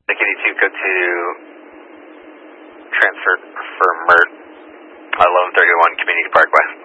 Lake 82, go to transfer for MERT, 1131 Community Parkway.